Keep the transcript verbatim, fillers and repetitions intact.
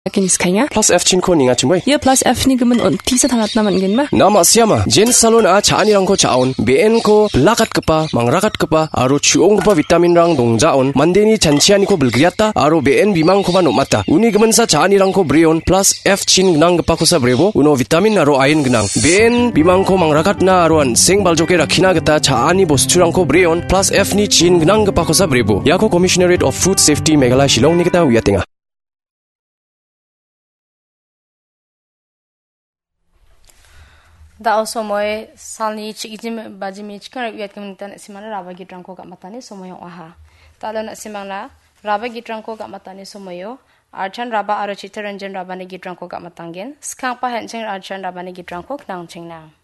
Kinis kanya. Plus F chin ko ninga chimoy. Ya plus F ni gemen on tisa tangat naman gen ma. Nama siama. Jen salon a chani rang ko chaon. B N ko lakat kepa, mangrakat kepa, aro chuong kepa vitamin rang dongjaon. Mandeni chanchiani ko belgriata, aro B N bimang ko ba nomata. Uni gemen sa chani rang ko brion plus F chin gnang kepa ko sa brebo. Uno vitamin aro iron gnang. B N bimang ko mangrakat na aroan seng baljoke rakina geta chani bostu rang ko brion plus F ni chin gnang kepa ko sa brebo. Yako Commissionerate of Food Safety Meghalaya Shillong ni kita wiatinga. Da somoy salni chigijim bajimi chikar wiat kementan simana raba gitrangko ka matani somoyo aha talon simangna raba gitrangko ka matani somoyo archan raba aro chitaranjan raba ni gitrangko ka matangen skang pa hencheng archan raba ni gitrangko knang chengna